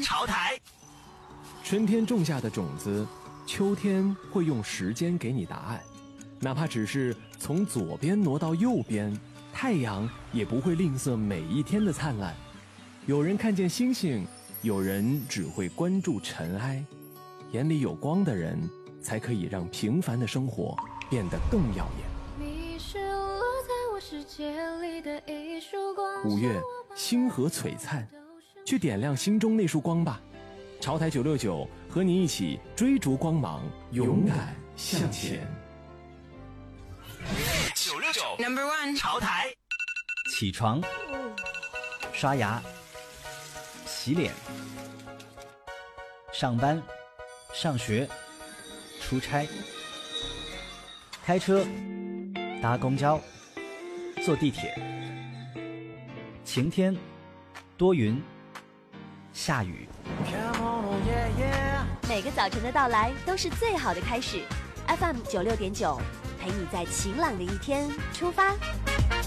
潮台。 春天种下的种子，秋天会用时间给你答案。哪怕只是从左边挪到右边，太阳也不会吝啬每一天的灿烂。有人看见星星，有人只会关注尘埃。眼里有光的人，才可以让平凡的生活变得更耀眼。 你是落在我世界里的一束光。 5月，星河璀璨，去点亮心中那束光吧。潮台969和你一起追逐光芒，勇敢向前。 969 No.1 潮台。 起床，刷牙，洗脸，上班，上学，出差，开车，搭公交，坐地铁。晴天，多云，下雨。 每个早晨的到来都是最好的开始。FM 96.9，陪你在晴朗的一天出发。